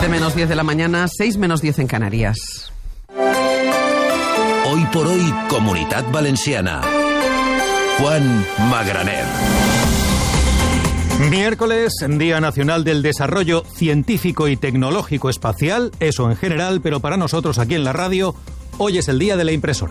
7 menos 10 de la mañana, 6 menos 10 en Canarias. Hoy por hoy, Comunitat Valenciana. Juan Magraner. Miércoles, Día Nacional del Desarrollo Científico y Tecnológico Espacial, eso en general, pero para nosotros aquí en la radio, hoy es el Día de la Impresora.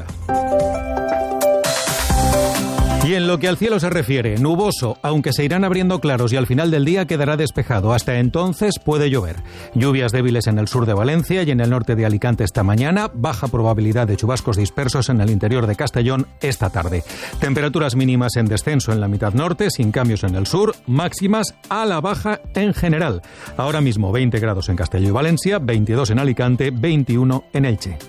Y en lo que al cielo se refiere, nuboso, aunque se irán abriendo claros y al final del día quedará despejado. Hasta entonces puede llover. Lluvias débiles en el sur de Valencia y en el norte de Alicante esta mañana. Baja probabilidad de chubascos dispersos en el interior de Castellón esta tarde. Temperaturas mínimas en descenso en la mitad norte, sin cambios en el sur. Máximas a la baja en general. Ahora mismo 20 grados en Castelló y Valencia, 22 en Alicante, 21 en Elche.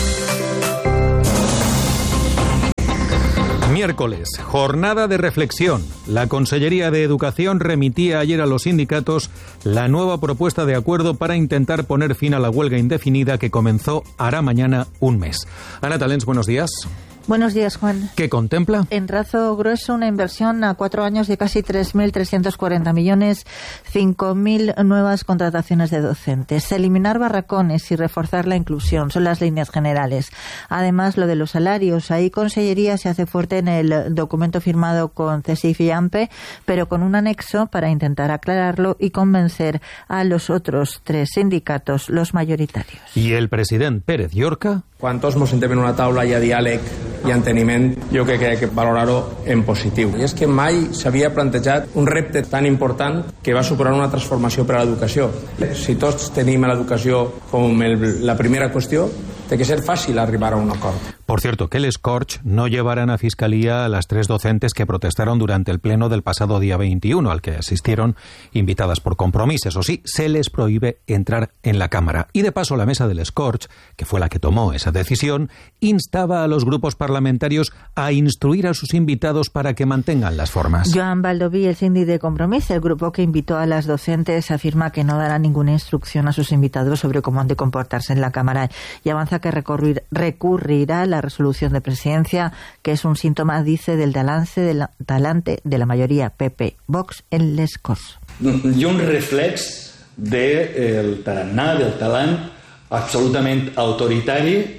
Miércoles, jornada de reflexión. La Consellería de Educación remitía ayer a los sindicatos la nueva propuesta de acuerdo para intentar poner fin a la huelga indefinida que comenzó hará mañana un mes. Ana Talens, buenos días. Buenos días, Juan. ¿Qué contempla? En trazo grueso, una inversión a 4 años de casi 3.340 millones, 5.000 nuevas contrataciones de docentes. Eliminar barracones y reforzar la inclusión son las líneas generales. Además, lo de los salarios. Ahí Consellería se hace fuerte en el documento firmado con CESIF y AMPE, pero con un anexo para intentar aclararlo y convencer a los otros 3 sindicatos, los mayoritarios. ¿Y el presidente Pérez Llorca? Quan tots ens sentem en una taula hi ha diàleg i enteniment, jo crec que hay que valorar-ho en positiu. I és que mai s'havia plantejat un repte tan important que va suposar una transformació per a l'educació. Si tots tenim l'educació com la primera qüestió, té que ser fàcil arribar a un acord. Por cierto, que el Scorch no llevarán a fiscalía a las 3 docentes que protestaron durante el pleno del pasado día 21, al que asistieron invitadas por Compromís. Eso sí, se les prohíbe entrar en la Cámara. Y de paso, la mesa del Scorch, que fue la que tomó esa decisión, instaba a los grupos parlamentarios a instruir a sus invitados para que mantengan las formas. Joan Baldoví, el síndic de Compromís, el grupo que invitó a las docentes, afirma que no dará ninguna instrucción a sus invitados sobre cómo han de comportarse en la Cámara y avanza que recurrirá a la resolución de presidencia, que es un síntoma, dice, del talante de la mayoría PP-Vox en les Corts. I un reflex del tarannà, del talant absolutament autoritari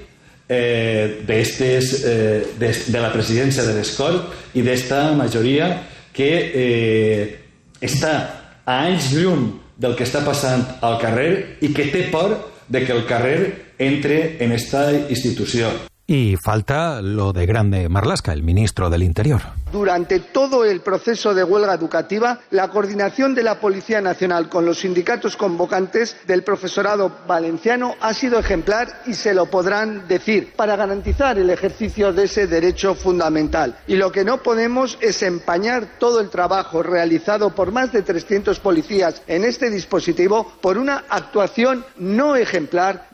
de la presidència de les Corts i d'esta majoria que està a anys llum del que està passant al carrer i que té por de que el carrer entre en esta institució. Y falta lo de Grande Marlaska, el ministro del Interior. Durante todo el proceso de huelga educativa, la coordinación de la Policía Nacional con los sindicatos convocantes del profesorado valenciano ha sido ejemplar y se lo podrán decir para garantizar el ejercicio de ese derecho fundamental. Y lo que no podemos es empañar todo el trabajo realizado por más de 300 policías en este dispositivo por una actuación no ejemplar,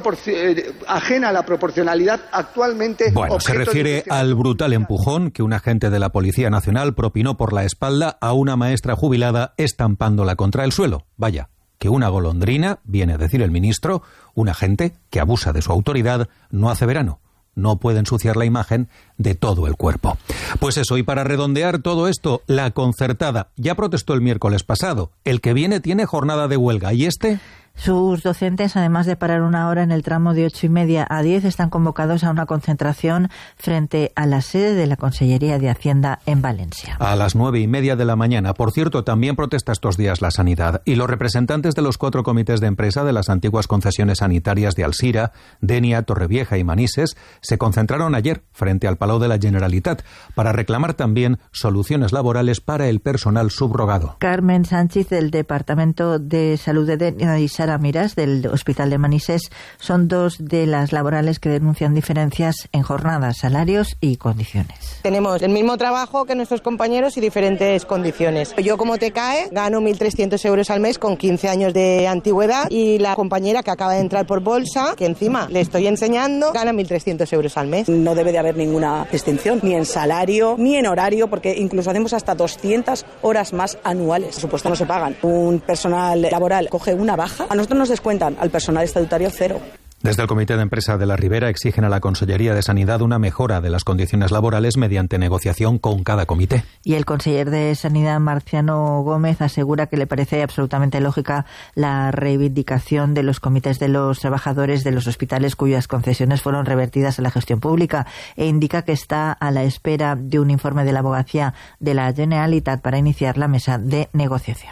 ajena a la proporcionalidad. Actualmente, bueno, se refiere al brutal empujón que un agente de la Policía Nacional propinó por la espalda a una maestra jubilada estampándola contra el suelo. Vaya, que una golondrina, viene a decir el ministro, un agente que abusa de su autoridad no hace verano. No puede ensuciar la imagen de todo el cuerpo. Pues eso, y para redondear todo esto, la concertada ya protestó el miércoles pasado. El que viene tiene jornada de huelga. ¿Y este? Sus docentes, además de parar una hora en el tramo de 8:30 a 10, están convocados a una concentración frente a la sede de la Consellería de Hacienda en Valencia. A las 9:30 de la mañana. Por cierto, también protesta estos días la sanidad. Y los representantes de los 4 comités de empresa de las antiguas concesiones sanitarias de Alsira, Denia, Torrevieja y Manises se concentraron ayer frente al Palau de la Generalitat para reclamar también soluciones laborales para el personal subrogado. Carmen Sánchez, del Departamento de Salud de Denia, y Sara Miras, del Hospital de Manises, son 2 de las laborales que denuncian diferencias en jornadas, salarios y condiciones. Tenemos el mismo trabajo que nuestros compañeros y diferentes condiciones. Yo, como TECAE, gano 1.300 euros al mes con 15 años de antigüedad, y la compañera que acaba de entrar por bolsa, que encima le estoy enseñando, gana 1.300 euros al mes. No debe de haber ninguna distinción, ni en salario, ni en horario, porque incluso hacemos hasta 200 horas más anuales. Por supuesto, no se pagan. Un personal laboral coge una baja, a nosotros nos descuentan, al personal estatutario 0. Desde el Comité de Empresa de la Ribera exigen a la Consellería de Sanidad una mejora de las condiciones laborales mediante negociación con cada comité. Y el conseller de Sanidad, Marciano Gómez, asegura que le parece absolutamente lógica la reivindicación de los comités de los trabajadores de los hospitales cuyas concesiones fueron revertidas a la gestión pública e indica que está a la espera de un informe de la Abogacía de la Generalitat para iniciar la mesa de negociación.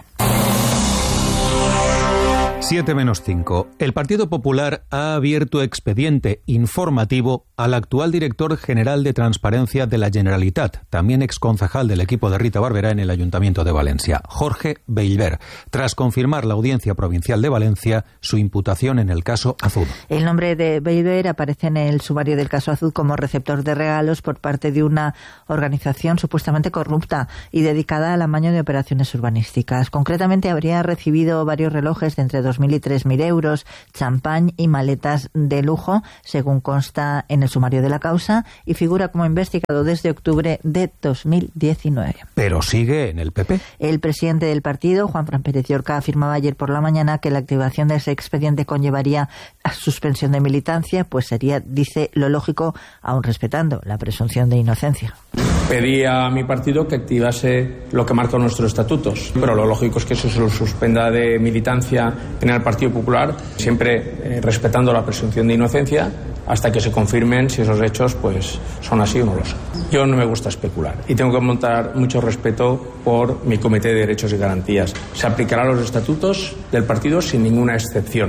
7:05. El Partido Popular ha abierto expediente informativo al actual director general de Transparencia de la Generalitat, también exconcejal del equipo de Rita Barberá en el Ayuntamiento de Valencia, Jorge Bellver, tras confirmar la Audiencia Provincial de Valencia su imputación en el caso Azud. El nombre de Bellver aparece en el sumario del caso Azud como receptor de regalos por parte de una organización supuestamente corrupta y dedicada al amaño de operaciones urbanísticas. Concretamente, habría recibido varios relojes de entre 2.000 y 3.000 euros, champán y maletas de lujo, según consta en el sumario de la causa, y figura como investigado desde octubre de 2019. Pero sigue en el PP. El presidente del partido, Juanfran Pérez Llorca, afirmaba ayer por la mañana que la activación de ese expediente conllevaría a suspensión de militancia, pues sería, dice, lo lógico, aun respetando la presunción de inocencia. Pedí a mi partido que activase lo que marcan nuestros estatutos, pero lo lógico es que eso se lo suspenda de militancia en el Partido Popular, siempre respetando la presunción de inocencia, hasta que se confirmen si esos hechos pues son así o no lo son. Yo no me gusta especular y tengo que montar mucho respeto por mi Comité de Derechos y Garantías. Se aplicarán los estatutos del partido sin ninguna excepción.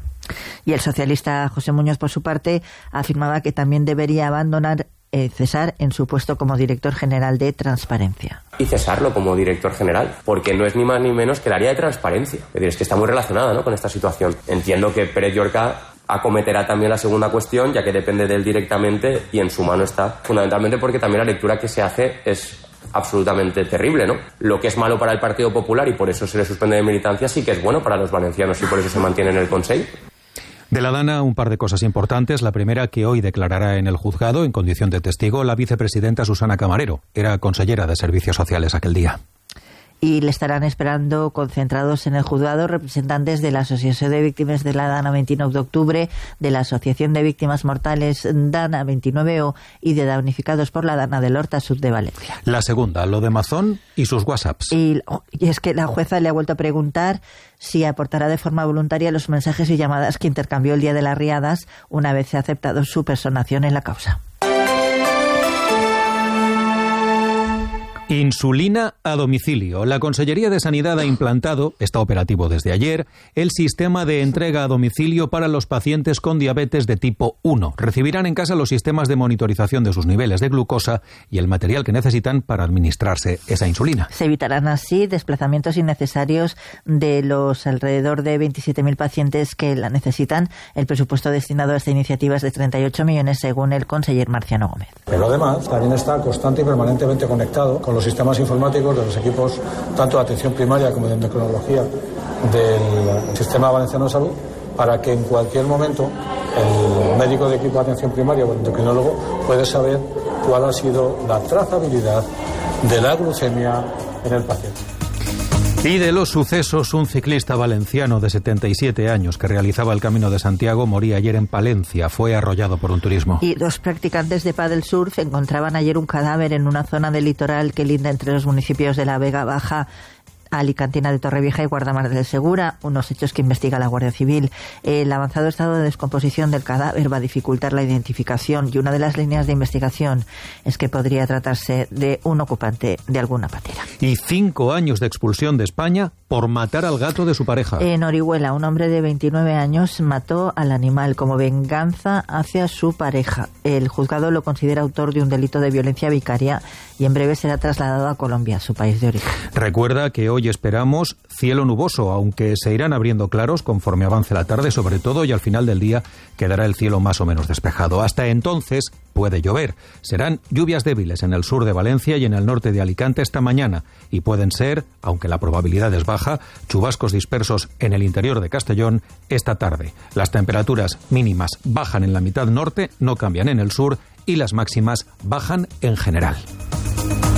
Y el socialista José Muñoz, por su parte, afirmaba que también debería cesar en su puesto como director general de Transparencia. Y cesarlo como director general, porque no es ni más ni menos que el área de transparencia. Es decir, es que está muy relacionada, ¿no?, con esta situación. Entiendo que Pérez Llorca acometerá también la segunda cuestión, ya que depende de él directamente y en su mano está, fundamentalmente porque también la lectura que se hace es absolutamente terrible, ¿no? Lo que es malo para el Partido Popular y por eso se le suspende de militancia, sí que es bueno para los valencianos y por eso se mantiene en el Consell. De la Dana, un par de cosas importantes. La primera, que hoy declarará en el juzgado, en condición de testigo, la vicepresidenta Susana Camarero. Era consellera de Servicios Sociales aquel día. Y le estarán esperando concentrados en el juzgado representantes de la Asociación de Víctimas de la Dana 29 de octubre, de la Asociación de Víctimas Mortales Dana 29O y de damnificados por la Dana del Horta Sud de Valencia. La segunda, lo de Mazón y sus WhatsApps. Y es que la jueza le ha vuelto a preguntar si aportará de forma voluntaria los mensajes y llamadas que intercambió el día de las riadas, una vez se ha aceptado su personación en la causa. Insulina a domicilio. La Consellería de Sanidad ha implantado, está operativo desde ayer, el sistema de entrega a domicilio para los pacientes con diabetes de tipo 1. Recibirán en casa los sistemas de monitorización de sus niveles de glucosa y el material que necesitan para administrarse esa insulina. Se evitarán así desplazamientos innecesarios de los alrededor de 27.000 pacientes que la necesitan. El presupuesto destinado a esta iniciativa es de 38 millones, según el conseller Marciano Gómez. Pero además también está constante y permanentemente conectado con los sistemas informáticos de los equipos tanto de atención primaria como de endocrinología del Sistema Valenciano de Salud, para que en cualquier momento el médico de equipo de atención primaria o el endocrinólogo puede saber cuál ha sido la trazabilidad de la glucemia en el paciente. Y de los sucesos, un ciclista valenciano de 77 años que realizaba el Camino de Santiago moría ayer en Palencia. Fue arrollado por un turismo. Y dos practicantes de paddle surf encontraban ayer un cadáver en una zona del litoral que linda entre los municipios de la Vega Baja, Alicantina de Torrevieja y Guardamar del Segura, unos hechos que investiga la Guardia Civil. El avanzado estado de descomposición del cadáver va a dificultar la identificación y una de las líneas de investigación es que podría tratarse de un ocupante de alguna patera. Y 5 años de expulsión de España por matar al gato de su pareja. En Orihuela, un hombre de 29 años mató al animal como venganza hacia su pareja. El juzgado lo considera autor de un delito de violencia vicaria y en breve será trasladado a Colombia, su país de origen. Recuerda que hoy esperamos cielo nuboso, aunque se irán abriendo claros conforme avance la tarde, sobre todo, y al final del día quedará el cielo más o menos despejado. Hasta entonces puede llover. Serán lluvias débiles en el sur de Valencia y en el norte de Alicante esta mañana, y pueden ser, aunque la probabilidad es baja, chubascos dispersos en el interior de Castellón esta tarde. Las temperaturas mínimas bajan en la mitad norte, no cambian en el sur, y las máximas bajan en general.